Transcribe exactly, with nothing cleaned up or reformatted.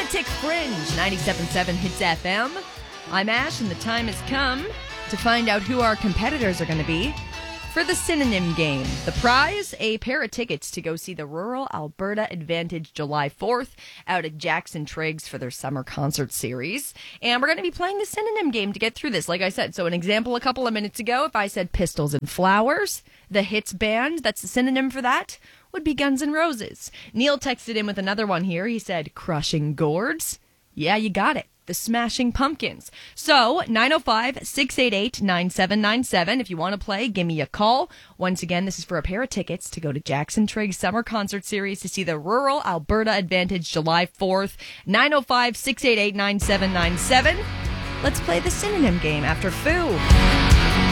Arctic Fringe, ninety-seven point seven Hits F M. I'm Ash, and the time has come to find out who our competitors are going to be for the synonym game. The prize, a pair of tickets to go see the Rural Alberta Advantage July fourth out at Jackson Triggs for their summer concert series. And we're going to be playing the synonym game to get through this, like I said. So an example a couple of minutes ago, if I said Pistols and Flowers, the Hits band, that's the synonym for that, would be Guns N' Roses. Neil texted in with another one here. He said, Crushing Gourds. Yeah, you got it. The Smashing Pumpkins. So, nine oh five, six eight eight, nine seven nine seven. If you want to play, give me a call. Once again, this is for a pair of tickets to go to Jackson Triggs Summer Concert Series to see the Rural Alberta Advantage July fourth. nine oh five, six eight eight, nine seven nine seven. Let's play the synonym game after Foo.